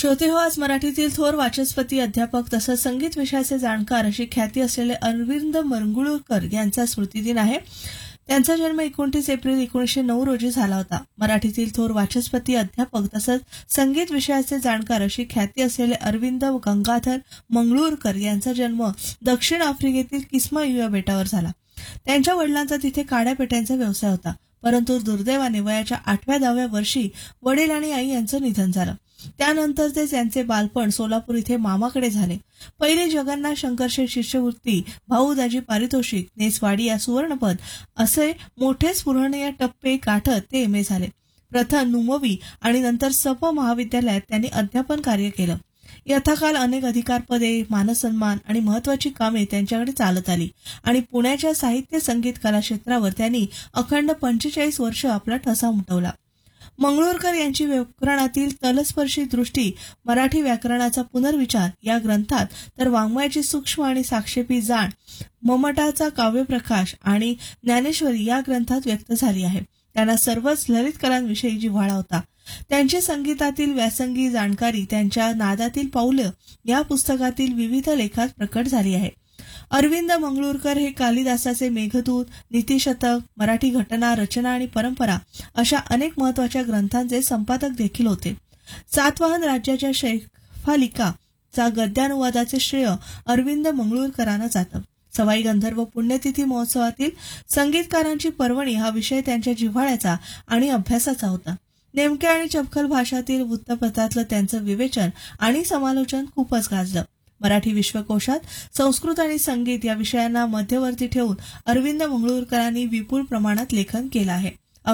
श्रोते हो, आज मराठीतील थोर वाचस्पती, अध्यापक तसंच संगीत विषयाचे जाणकार अशी ख्याती असलेले अरविंद मंगळूरकर यांचा स्मृतिदिन आहे. त्यांचा जन्म 29 एप्रिल 1909 रोजी झाला होता. मराठीतील थोर वाचस्पती, अध्यापक तसंच संगीत विषयाचे जाणकार अशी ख्याती असलेले अरविंद गंगाधर मंगळूरकर यांचा जन्म दक्षिण आफ्रिकेतील किस्मायुया बेटावर झाला. त्यांच्या वडिलांचा तिथे काड्या पेट्यांचा व्यवसाय होता, परंतु दुर्दैवाने वयाच्या 8व्या-10व्या वर्षी वडील आणि आई यांचं निधन झालं. त्यानंतर ते त्यांचे बालपण सोलापूर इथे मामाकडे झाले. पहिले जगन्नाथ शंकरशेठ शिष्यवृत्ती, भाऊदाजी पारितोषिक, नेसवाडी या सुवर्णपद असे मोठे स्फुरणीय टप्पे गाठत ते एम.ए. झाले. प्रथम नुमवी आणि नंतर सप महाविद्यालयात त्यांनी अध्यापन कार्य केलं. यथाकाल अनेक अधिकारपदे, मानसन्मान आणि महत्वाची कामे त्यांच्याकडे चालत आली आणि पुण्याच्या साहित्य संगीत कला क्षेत्रावर त्यांनी अखंड 45 वर्ष आपला ठसा उमटवला. मंगळूरकर यांची व्याकरणातील तलस्पर्शी दृष्टी, मराठी व्याकरणाचा पुनर्विचार या ग्रंथात, तर वाङ्मयाची सूक्ष्म आणि साक्षेपी जाण, ममटाचा काव्यप्रकाश आणि ज्ञानेश्वरी या ग्रंथात व्यक्त झाली आहे. त्यांना सर्वच ललित कलांविषयी जिव्हाळा होता. त्यांची संगीतातील व्यासंगी जाणकारी त्यांच्या नादातील पाऊलं या पुस्तकातील विविध लेखात प्रकट झाली आहे. अरविंद मंगळूरकर हे कालिदासाचे मेघदूत, नीतिशतक, मराठी घटना, रचना आणि परंपरा अशा अनेक महत्वाच्या ग्रंथांचे संपादक देखील होते. सातवाहन राज्याच्या शैफालिकाचा गद्यानुवादाचे श्रेय अरविंद मंगळूरकरांना जातं. सवाई गंधर्व पुण्यतिथी महोत्सवातील संगीतकारांची पर्वणी हा विषय त्यांच्या जिव्हाळ्याचा आणि अभ्यासाचा होता. नेमक्या आणि चपखल भाषातील वृत्तपत्रातलं त्यांचं विवेचन आणि समालोचन खूपच गाजलं. मराठी विश्वकोशात संस्कृत आणि संगीत या विषयांना मध्यवर्ती ठेवून अरविंद मंगळूरकरांनी विपुल प्रमाणात लेखन केलं आहे.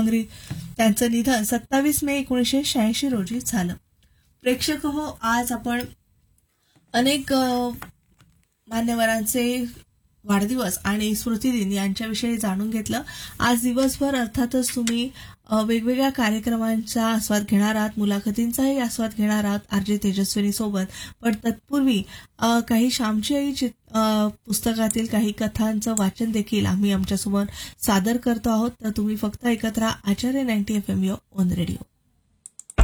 त्यांचं निधन 27 मे 1986 रोजी झालं. प्रेक्षक हो, आज आपण अनेक मान्यवरांचे वाढदिवस आणि स्मृतिदिन यांच्याविषयी जाणून घेतलं. आज दिवसभर अर्थातच तुम्ही वेगवेगळ्या कार्यक्रमांचा आस्वाद घेणार आहात, मुलाखतींचाही आस्वाद घेणार आहात आर.जे. तेजस्विनी सोबत. पण तत्पूर्वी काही श्यामची आई पुस्तकातील काही कथांचं वाचन देखील आम्ही आमच्यासमोर सादर करतो आहोत. तर तुम्ही फक्त ऐकत राहा आचार्य 90 FM ऑन रेडिओ.